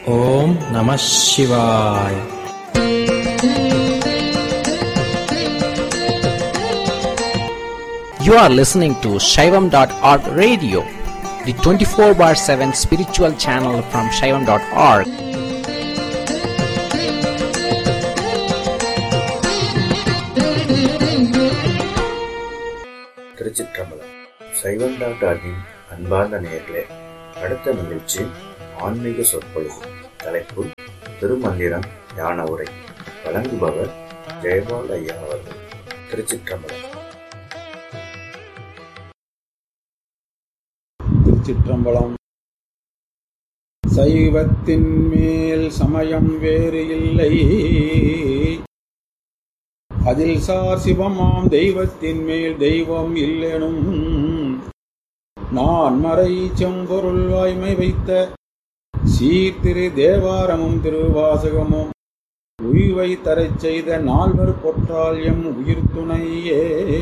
ஓம் நம சிவாய. You are listening to Shaivam.org radio, the 24/7 spiritual channel from Shaivam.org. திருச்சிற்றம்பலம். சைவம்.org-இன் அன்பார்ந்த நேயர்களே, அடுத்த நிகழ்ச்சி ஆன்மீக சொற்பொழிவு. தலைப்பு திருமந்திரம் ஞான உரை. வழங்குபவர் ஜெயபால் ஐயா அவர்கள். திருச்சிற்றம்பலம். திருச்சிற்றம்பலம். சைவத்தின் மேல் சமயம் வேறு இல்லை, அதில் சார் சிவமாம் தெய்வத்தின் மேல் தெய்வம் இல்லெனும் நான் மறை செம்பொருள் வாய்மை வைத்த சீர்திரு தேவாரமும் திருவாசகமும் உய்வை தரச் செய்த நால்வர் பொற்றால் எம் உயிர் துணையே.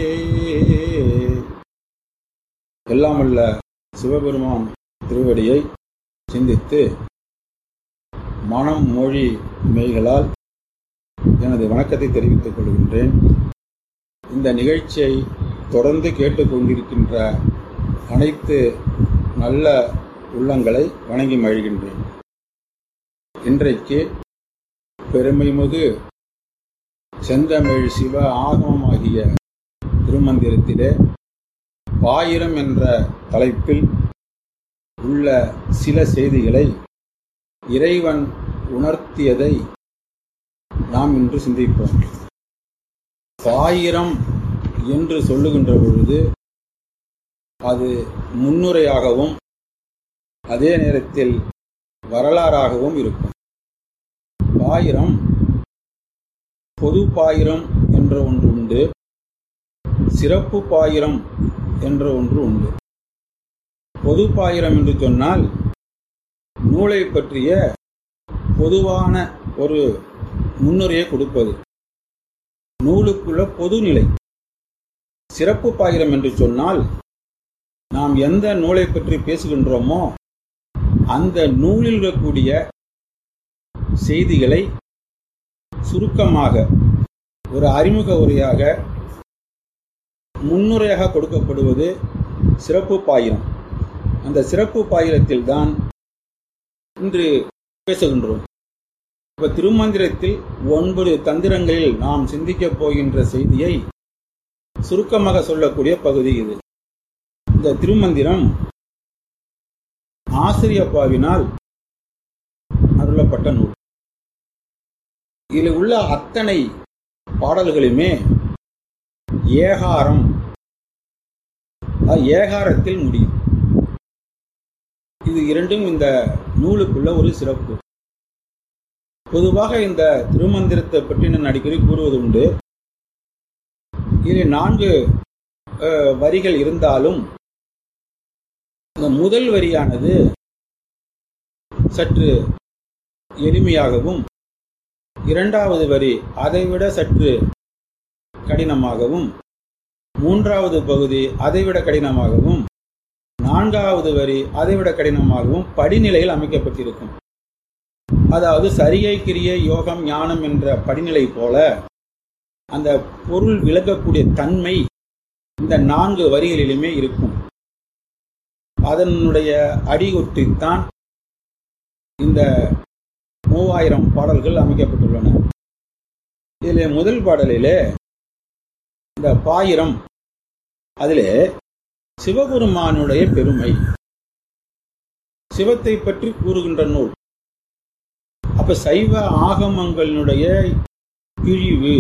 எல்லாமல்ல சிவபெருமான் திருவடியை சிந்தித்து மனம் மொழி மெய்களால் எனது வணக்கத்தை தெரிவித்துக் கொள்கின்றேன். இந்த நிகழ்ச்சியை தொடர்ந்து கேட்டுக்கொண்டிருக்கின்ற அனைத்து நல்ல உள்ளங்களை வணங்கி மகிழ்கின்றேன். இன்றைக்கு பெருமைமிகு செந்தமிழ் சிவ ஆகமமாகிய திருமந்திரத்திலே பாயிரம் என்ற தலைப்பில் உள்ள சில செய்திகளை இறைவன் உணர்த்தியதை நாம் இன்று சிந்திப்போம். பாயிரம் என்று சொல்லுகின்ற பொழுது அது முன்னுரையாகவும் அதே நேரத்தில் வரலாறாகவும் இருக்கும். பாயிரம், பொது பாயிரம் என்ற ஒன்று உண்டு, சிறப்பு பாயிரம் என்ற ஒன்று உண்டு. பொது பாயிரம் என்று சொன்னால் நூலை பற்றிய பொதுவான ஒரு முன்னுரையை கொடுப்பது, நூலுக்குள்ள பொதுநிலை. சிறப்பு பாயிரம் என்று சொன்னால் நாம் எந்த நூலை பற்றி பேசுகின்றோமோ அந்த நூலில் இருக்கக்கூடிய செய்திகளை சுருக்கமாக ஒரு அறிமுக உரையாக முன்னுரையாக கொடுக்கப்படுவது சிறப்பு பாயிரம். அந்த சிறப்பு பாயிரத்தில் தான் இன்று பேசுகின்றோம். இப்ப திருமந்திரத்தில் 9 தந்திரங்களில் நாம் சிந்திக்கப் போகின்ற செய்தியை சுருக்கமாக சொல்லக்கூடிய பகுதி இது. இந்த திருமந்திரம் ஆசிரியப்பாவினால் அருளப்பட்ட நூல். இதில் உள்ள அத்தனை பாடல்களுமே ஏகாரம், ஏகாரத்தில் முடியும். இது இரண்டும் இந்த நூலுக்குள்ள ஒரு சிறப்பு. பொதுவாக இந்த திருமந்திரத்தை பற்றி நான் அடிக்கடி கூறுவது உண்டு. இதில் 4 வரிகள் இருந்தாலும் இந்த முதல் வரியானது சற்று எளிமையாகவும், 2வது வரி அதைவிட சற்று கடினமாகவும், 3வது பகுதி அதைவிட கடினமாகவும், 4வது வரி அதைவிட கடினமாகவும் படிநிலையில் அமைக்கப்பட்டிருக்கும். அதாவது சரியை கிரியை யோகம் ஞானம் என்ற படிநிலை போல அந்த பொருள் விளக்கக்கூடிய தன்மை இந்த 4 வரிகளிலுமே இருக்கும். அதனுடைய அடியொற்றித்தான் இந்த 3000 பாடல்கள் அமைக்கப்பட்டுள்ளன. இதிலே முதல் பாடலிலே இந்த பாயிரம், அதிலே சிவபெருமானுடைய பெருமை, சிவத்தை பற்றி கூறுகின்ற நூல். அப்ப சைவ ஆகமங்களுடைய பிழிவு,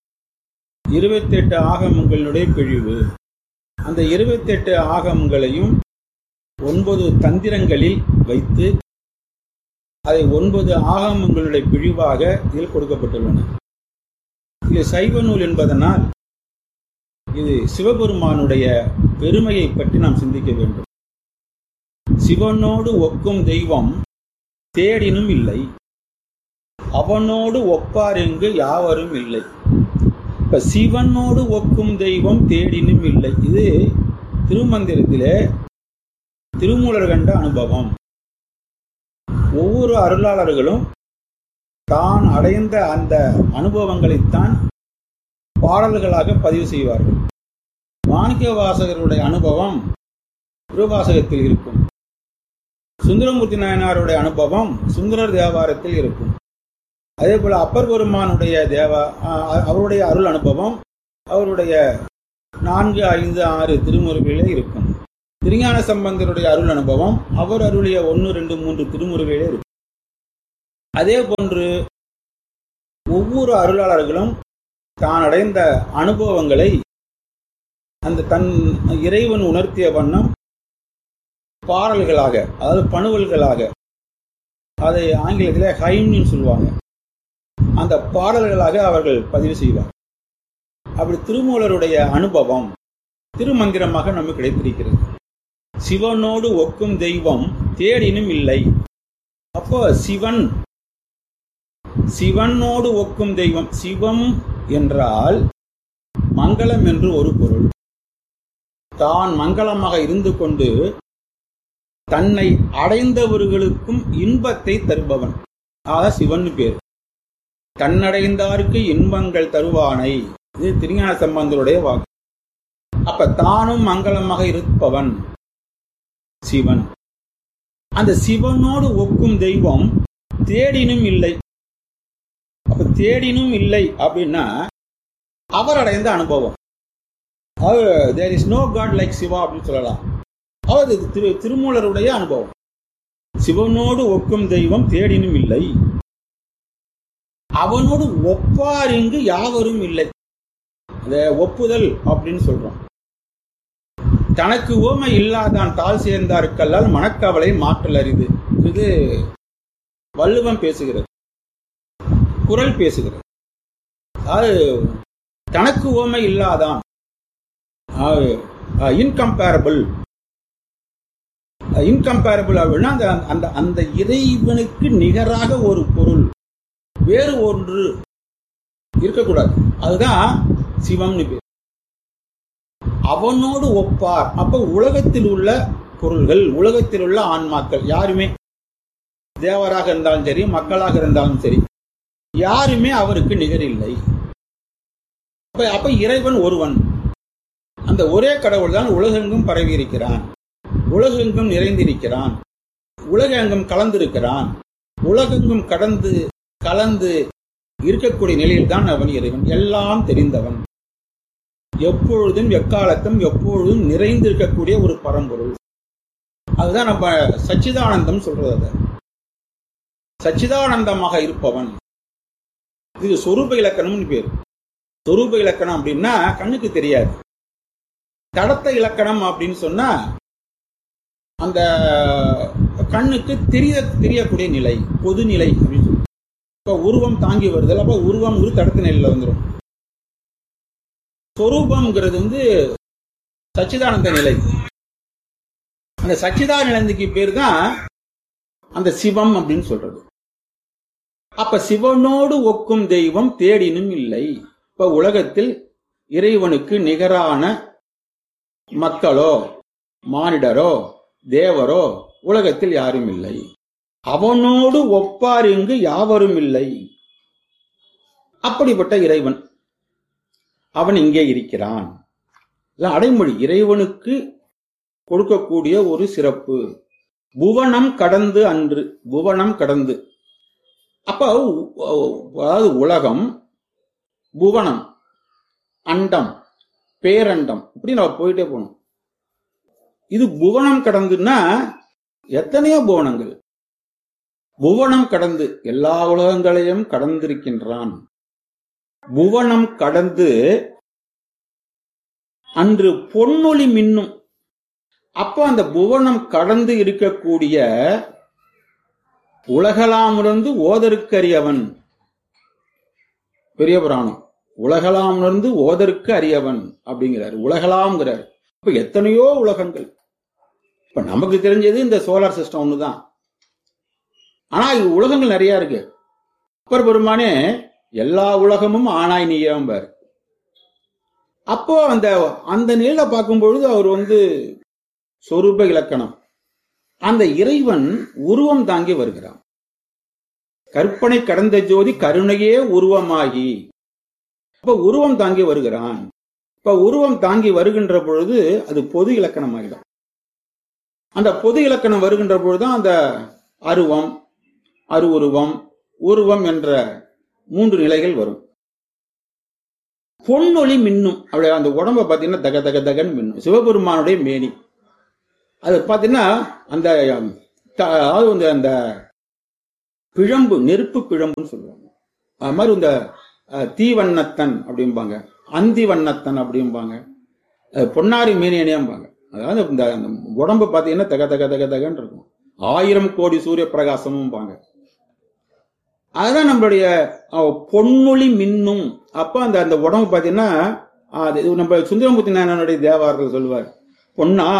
28 ஆகமங்களுடைய பிழிவு, அந்த 28 ஆகமங்களையும் 9 தந்திரங்களில் வைத்து அதை 9 ஆகமங்களுடைய பிழிவாக இதில் கொடுக்கப்பட்டுள்ளன. இது சைவ நூல் என்பதனால் இது சிவபெருமானுடைய பெருமையை பற்றி நாம் சிந்திக்க வேண்டும். சிவனோடு ஒக்கும் தெய்வம் தேடினும் இல்லை, அவனோடு ஒப்பாரெங்கு யாவரும் இல்லை. இப்ப சிவனோடு ஒக்கும் தெய்வம் தேடினும் இல்லை. இது திருமந்திரத்திலே திருமூலர் கண்ட அனுபவம். ஒவ்வொரு அருளாளர்களும் தான் அடைந்த அந்த அனுபவங்களைத்தான் பாடல்களாக பதிவு செய்வார்கள். மாணிக்க வாசகருடைய அனுபவம் திருவாசகத்தில் இருக்கும். சுந்தரமூர்த்தி நாயனாருடைய அனுபவம் சுந்தரர் தேவாரத்தில் இருக்கும். அதே போல அப்பர் பெருமானுடைய அவருடைய அருள் அனுபவம் அவருடைய 4, 5, 6 திருமுறைகளிலே இருக்கும். திருஞான சம்பந்தருடைய அருள் அனுபவம் அவர் அருளிய 1, 2, 3 திருமுறைகளிலே இருக்கும். அதே போன்று ஒவ்வொரு அருளாளர்களும் தான் அடைந்த அனுபவங்களை அந்த தன் இறைவன் உணர்த்திய வண்ணம் பாடல்களாக, அதாவது பணுவல்களாக, அதை ஆங்கிலத்தில் ஹைம்னு சொல்லுவாங்க, அந்த பாடல்களாக அவர்கள் பதிவு செய்வார். அப்படி திருமூலருடைய அனுபவம் திருமந்திரமாக நமக்கு கிடைத்திருக்கிறது. சிவனோடு ஒக்கும் தெய்வம் தேடினும் இல்லை. அப்போ சிவனோடு ஒக்கும் தெய்வம், சிவம் என்றால் மங்களம் என்று ஒரு பொருள். தான் மங்களமாக இருந்து கொண்டு தன்னை அடைந்தவர்களுக்கும் இன்பத்தை தருபவன், சிவன் பேர். தன்னடைந்தாருக்கு இன்பங்கள் தருவானை, இது திருஞான சம்பந்தருடைய வாக்கு. அப்ப தானும் மங்களமாக இருப்பவன் சிவன். அந்த சிவனோடு ஒக்கும் தெய்வம் தேடினும் இல்லை. அப்ப தேடினும் இல்லை அப்படின்னா அவர் அடைந்த அனுபவம். there is no God like Siva அப்படின்னு சொல்லலாம். அது திருமூலருடைய அனுபவம். சிவனோடு ஒக்கும் தெய்வம் தேடினும் இல்லை, அவனோடு ஒப்பார் இங்கு யாவரும் இல்லை. அத ஒப்புதல் அப்படின்னு சொல்றோம். தனக்கு ஓமை இல்லாதான் தாழ் சேர்ந்தாருக்கல்லால் மனக்கவலை மாற்றல் அரிது. இது வள்ளுவம் பேசுகிறது, குறள் பேசுகிறது. அது தனக்கு ஓமை இல்லாதான், இன்கம்பேரபிள் அப்படின்னா அந்த இறைவனுக்கு நிகராக ஒரு பொருள் வேறு ஒன்று இருக்கக்கூடாது. அதுதான் சிவம்னு பேர். அவனோடு ஒப்பார். அப்ப உலகத்தில் உள்ள பொருள்கள், உலகத்தில் உள்ள ஆன்மாக்கள் யாருமே, தேவராக இருந்தாலும் சரி, மக்களாக இருந்தாலும் சரி, யாருமே அவருக்கு நிகரில்லை. அப்ப இறைவன் ஒருவன். அந்த ஒரே கடவுள் தான் உலகெங்கும் பரவி இருக்கிறான், உலகெங்கும் நிறைந்திருக்கிறான், உலகெங்கும் கலந்திருக்கிறான். உலகெங்கும் கலந்து இருக்கக்கூடிய நிலையில் தான் அவன் இறைவன். எல்லாம் தெரிந்தவன், எப்பொழுதும் எக்காலத்தும் எப்பொழுதும் நிறைந்திருக்கக்கூடிய ஒரு பரம்பொருள். அதுதான் நம்ம சச்சிதானந்தம் சொல்றது. சச்சிதானந்தமாக இருப்பவன். இது சொரூப இலக்கணம்னு பேர். சொரூப இலக்கணம் அப்படின்னா கண்ணுக்கு தெரியாது. தடத்த இலக்கணம் அப்படின்னு சொன்னா அந்த கண்ணுக்கு தெரியக்கூடிய நிலை, பொது நிலை அப்படின்னு சொல்லி. இப்ப உருவம் தாங்கி வருதல், அப்ப உருவம் ஒரு தடத்த நிலையில வந்துடும். சொரூபம்ங்கிறது சச்சிதானந்த நிலை. அந்த சச்சிதானந்த நிலைக்கு பேர் தான் அந்த சிவம் அப்படின்னு சொல்றது. அப்ப சிவனோடு ஒக்கும் தெய்வம் தேடினும் இல்லை. இப்ப உலகத்தில் இறைவனுக்கு நிகரான மக்களோ மானிடரோ தேவரோ உலகத்தில் யாரும் இல்லை. அவனோடு ஒப்பார் இங்கு யாவரும் இல்லை. அப்படிப்பட்ட இறைவன் அவன் இங்கே இருக்கிறான். அடைமொழி இறைவனுக்கு கொடுக்கக்கூடிய ஒரு சிறப்பு. புவனம் கடந்து அன்று, புவனம் கடந்து. அப்ப அதாவது உலகம், புவனம், அண்டம், பேரண்டம், இப்படி நம்ம போயிட்டே போனோம். இது புவனம் கடந்துன்னா எத்தனையோ புவனங்கள். புவனம் கடந்து எல்லா உலகங்களையும் கடந்திருக்கின்றான். புவனம் கடந்து அன்று பொன்னொளி மின்னும். அப்ப அந்த புவனம் கடந்து இருக்கக்கூடிய உலகலாமுணர்ந்து ஓதற்கு அறியவன். பெரிய புராணம் உலகலாமுணர்ந்து ஓதற்கு அறியவன் அப்படிங்கிறார். உலகலாம்ங்கிறார். இப்ப எத்தனையோ உலகங்கள். இப்ப நமக்கு தெரிஞ்சது இந்த சோலார் சிஸ்டம் ஒண்ணுதான். ஆனா இது உலகங்கள் நிறைய இருக்கு. அப்பர் பெருமானே எல்லா உலகமும் ஆனாய் நீயம்பார். அப்போ அந்த நிலையில பார்க்கும் பொழுது அவர் சொரூப இலக்கணம், அந்த இறைவன் உருவம் தாங்கி வருகிறான். கற்பனை கடந்த ஜோதி கருணையே உருவமாகி, இப்ப உருவம் தாங்கி வருகிறான். இப்ப உருவம் தாங்கி வருகின்ற பொழுது அது பொது இலக்கணம் ஆகிடும். அந்த பொது இலக்கணம் வருகின்ற பொழுதுதான் அந்த அருவம், அருவுருவம், உருவம் என்ற 3 நிலைகள் வரும். பொன்னொளி மின்னும். அப்படியே அந்த உடம்ப பாத்தீங்கன்னா தக தக தகன்னு மின்னும். சிவபெருமானுடைய மேனி அது பாத்தீங்கன்னா அந்த அந்த பிழம்பு, நெருப்பு பிழம்புன்னு சொல்லுவாங்க. அது மாதிரி இந்த தீவண்ணத்தன் அப்படிம்பாங்க, அந்தி வண்ணத்தன் அப்படிம்பாங்க, பொன்னாரி மேனியனியாம்பாங்க. அதாவது இந்த உடம்பு பாத்தீங்கன்னா தக தக தக தகன்னு இருக்கும். 1000 கோடி சூரிய பிரகாசமும் பாங்க. அதுதான் நம்மளுடைய பொன்னொளி மின்னும். அப்ப அந்த உடம்பு பாத்தீங்கன்னா நம்ம சுந்தரமூர்த்தி நாயனாருடைய தேவாரத்தில் சொல்லுவார், பொன்னா